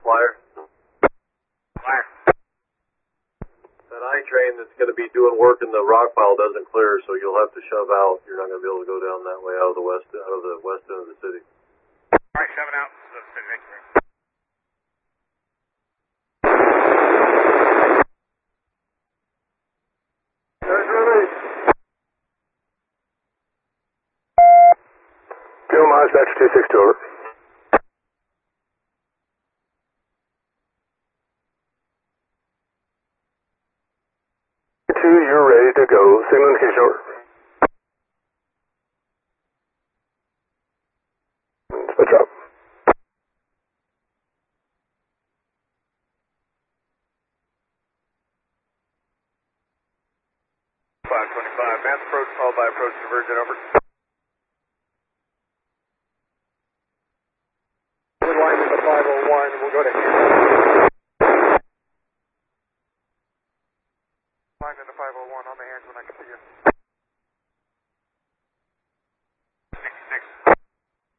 Flyer. Flyer. That I train that's going to be doing work in the rock pile doesn't clear, so you'll have to shove out. You're not going to be able to go down that way out of the west end of the city. All right, 7 out. Thank you. There's release. Fuel miles back to 262 over. 2, you're ready to go. Signal indication over. Switch up. 525, mass approach followed by approach divergent over. We're line in the 501, we'll go to Line in the 501 on the hands when I can see you.